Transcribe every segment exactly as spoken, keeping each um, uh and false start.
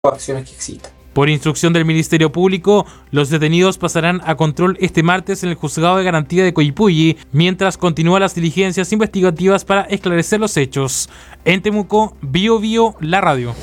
acciones que existan. Por instrucción del Ministerio Público, los detenidos pasarán a control este martes en el Juzgado de Garantía de Coyipulli, mientras continúan las diligencias investigativas para esclarecer los hechos. En Temuco, Bio Bio, la radio.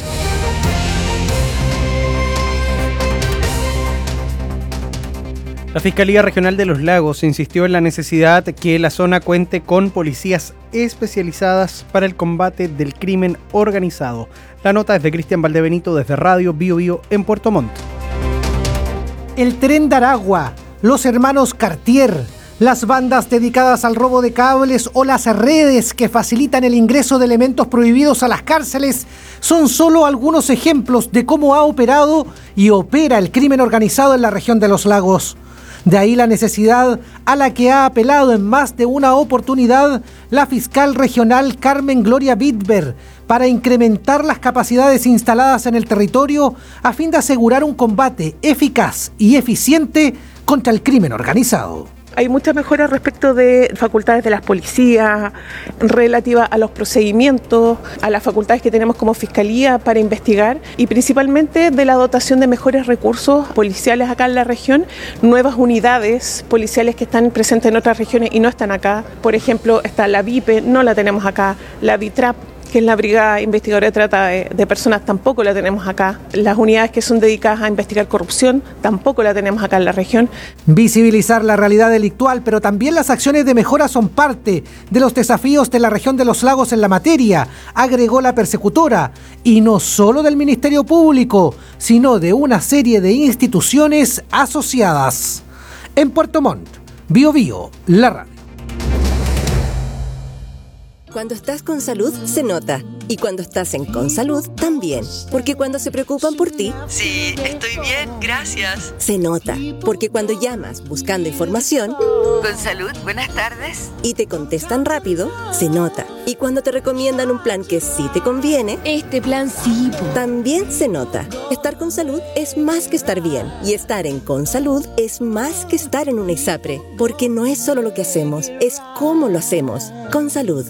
La Fiscalía Regional de los Lagos insistió en la necesidad que la zona cuente con policías especializadas para el combate del crimen organizado. La nota es de Cristian Valdebenito desde Radio Bio Bio en Puerto Montt. El Tren de Aragua, los hermanos Cartier, las bandas dedicadas al robo de cables o las redes que facilitan el ingreso de elementos prohibidos a las cárceles son solo algunos ejemplos de cómo ha operado y opera el crimen organizado en la región de los lagos. De ahí la necesidad a la que ha apelado en más de una oportunidad la fiscal regional Carmen Gloria Bitber para incrementar las capacidades instaladas en el territorio a fin de asegurar un combate eficaz y eficiente contra el crimen organizado. Hay muchas mejoras respecto de facultades de las policías, relativas a los procedimientos, a las facultades que tenemos como fiscalía para investigar y principalmente de la dotación de mejores recursos policiales acá en la región, nuevas unidades policiales que están presentes en otras regiones y no están acá. Por ejemplo, está la VIPE, no la tenemos acá, la BITRAP, que es la Brigada Investigadora de Trata de, de Personas, tampoco la tenemos acá. Las unidades que son dedicadas a investigar corrupción, tampoco la tenemos acá en la región. Visibilizar la realidad delictual, pero también las acciones de mejora son parte de los desafíos de la región de los lagos en la materia, agregó la persecutora, y no solo del Ministerio Público, sino de una serie de instituciones asociadas. En Puerto Montt, Bio Bio, la radio. Cuando estás con salud, se nota. Y cuando estás en Consalud, también. Porque cuando se preocupan por ti... Sí, estoy bien, gracias. Se nota. Porque cuando llamas buscando información... Consalud, buenas tardes. Y te contestan rápido, se nota. Y cuando te recomiendan un plan que sí te conviene... Este plan sí. Po. También se nota. Estar con salud es más que estar bien. Y estar en Consalud es más que estar en una ISAPRE. Porque no es solo lo que hacemos, es cómo lo hacemos. Consalud.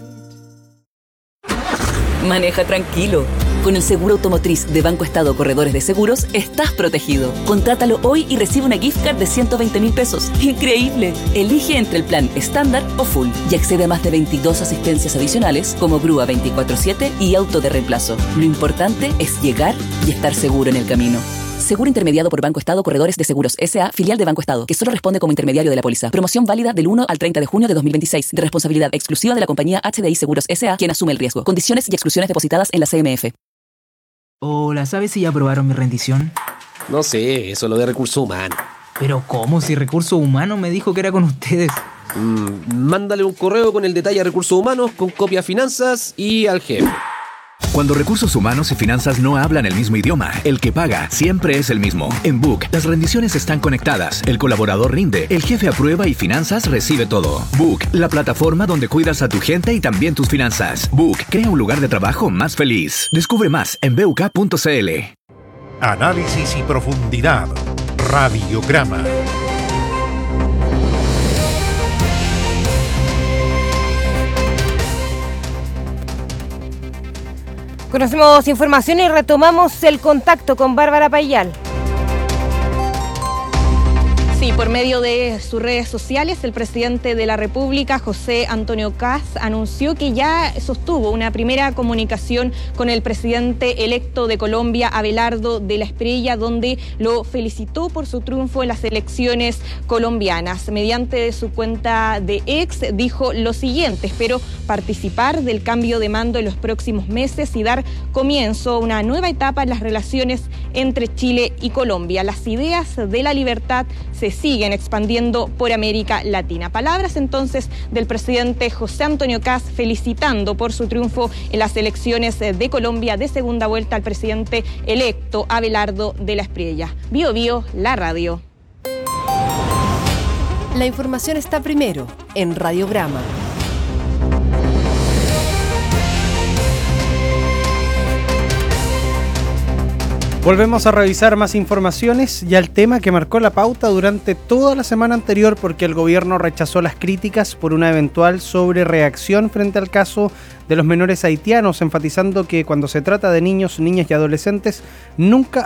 Maneja tranquilo. Con el seguro automotriz de Banco Estado Corredores de Seguros, estás protegido. Contrátalo hoy y recibe una gift card de ciento veinte mil pesos. ¡Increíble! Elige entre el plan estándar o full y accede a más de veintidós asistencias adicionales como grúa veinticuatro siete y auto de reemplazo. Lo importante es llegar y estar seguro en el camino. Seguro intermediado por Banco Estado Corredores de Seguros S A, filial de Banco Estado, que solo responde como intermediario de la póliza. Promoción válida del uno al treinta de junio de dos mil veintiséis, de responsabilidad exclusiva de la compañía H D I Seguros S A, quien asume el riesgo. Condiciones y exclusiones depositadas en la C M F. Hola, ¿sabes si ya aprobaron mi rendición? No sé, eso es lo de recursos humanos. ¿Pero cómo? Si Recursos Humanos me dijo que era con ustedes. Mm, mándale un correo con el detalle a Recursos Humanos, con copia a Finanzas y al jefe. Cuando Recursos Humanos y Finanzas no hablan el mismo idioma, el que paga siempre es el mismo. En Book, las rendiciones están conectadas, el colaborador rinde, el jefe aprueba y Finanzas recibe todo. Book, la plataforma donde cuidas a tu gente y también tus finanzas. Book, crea un lugar de trabajo más feliz. Descubre más en b u k punto c l. Análisis y profundidad. Radiograma. Conocemos información y retomamos el contacto con Bárbara Payal. Sí, por medio de sus redes sociales, el presidente de la República, José Antonio Kast, anunció que ya sostuvo una primera comunicación con el presidente electo de Colombia, Abelardo de la Espriella, donde lo felicitó por su triunfo en las elecciones colombianas. Mediante su cuenta de X, dijo lo siguiente: espero participar del cambio de mando en los próximos meses y dar comienzo a una nueva etapa en las relaciones entre Chile y Colombia. Las ideas de la libertad se siguen expandiendo por América Latina. Palabras entonces del presidente José Antonio Kast felicitando por su triunfo en las elecciones de Colombia de segunda vuelta al presidente electo Abelardo de la Espriella. Bio Bio, la radio. La información está primero en Radiograma. Volvemos a revisar más informaciones y al tema que marcó la pauta durante toda la semana anterior porque el gobierno rechazó las críticas por una eventual sobrereacción frente al caso de los menores haitianos, enfatizando que cuando se trata de niños, niñas y adolescentes nunca